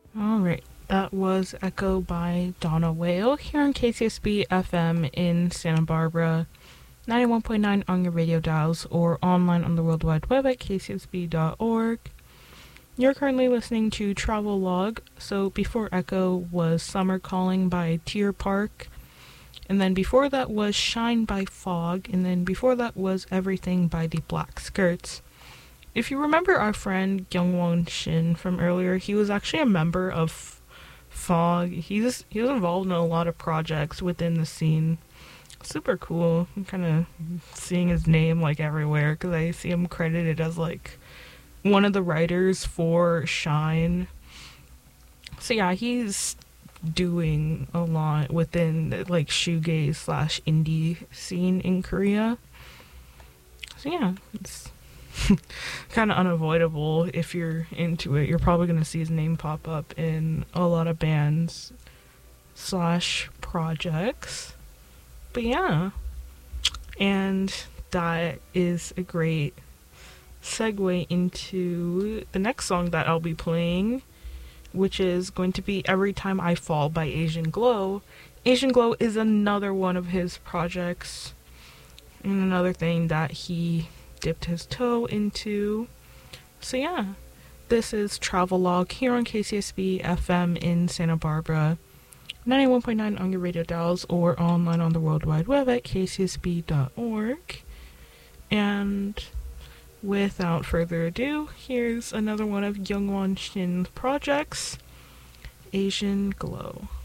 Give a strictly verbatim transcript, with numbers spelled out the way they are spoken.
Alright, that was Echo by Donna Whale here on K C S B F M in Santa Barbara, ninety-one point nine on your radio dials or online on the World Wide Web at k c s b dot org. You're currently listening to Travel Log. So before Echo was Summer Calling by Tier Park, and then before that was Shine by Fog, and then before that was Everything by the Black Skirts. If you remember our friend Youngwon Shin from earlier, he was actually a member of Fog. He's he was involved in a lot of projects within the scene. Super cool. I'm kind of seeing his name like everywhere because I see him credited as like one of the writers for Shine. So yeah, he's doing a lot within the, like shoegaze slash indie scene in Korea. So yeah, it's kind of unavoidable. If you're into it, you're probably gonna see his name pop up in a lot of bands slash projects. But yeah, and that is a great segue into the next song that I'll be playing, which is going to be Every Time I Fall by Asian Glow. Asian Glow is another one of his projects and another thing that he dipped his toe into. So yeah, this is Travelogue here on K C S B F M in Santa Barbara, ninety-one point nine on your radio dials or online on the World Wide Web at k c s b dot org. And without further ado, here's another one of Youngwon Shin's projects, Asian Glow.